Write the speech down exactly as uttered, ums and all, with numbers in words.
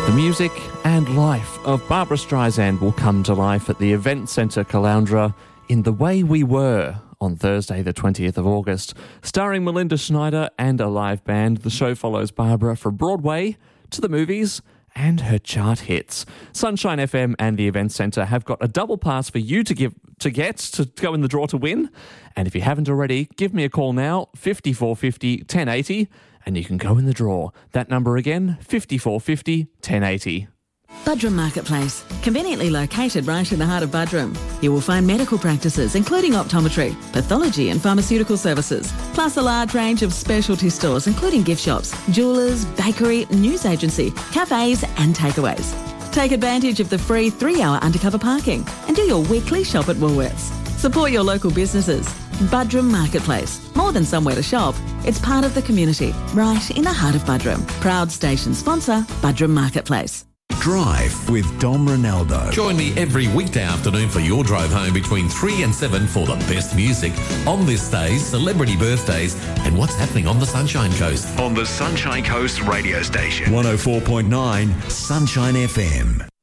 The music and life of Barbra Streisand will come to life at the Event Centre Caloundra in The Way We Were on Thursday the twentieth of August. Starring Melinda Schneider and a live band, the show follows Barbra from Broadway to the movies and her chart hits. Sunshine F M and the Event Centre have got a double pass for you to give to get to go in the draw to win. And if you haven't already, give me a call now, fifty-four fifty, ten eighty, and you can go in the draw. That number again, fifty-four fifty, ten eighty. Buderim Marketplace, conveniently located right in the heart of Buderim. You will find medical practices, including optometry, pathology and pharmaceutical services, plus a large range of specialty stores, including gift shops, jewellers, bakery, news agency, cafes and takeaways. Take advantage of the free three-hour undercover parking and do your weekly shop at Woolworths. Support your local businesses. Buderim Marketplace. More than somewhere to shop, it's part of the community, right in the heart of Buderim. Proud station sponsor, Buderim Marketplace. Drive with Dom Ronaldo. Join me every weekday afternoon for your drive home between three and seven for the best music on this day's celebrity birthdays and what's happening on the Sunshine Coast. On the Sunshine Coast radio station. one oh four point nine Sunshine F M.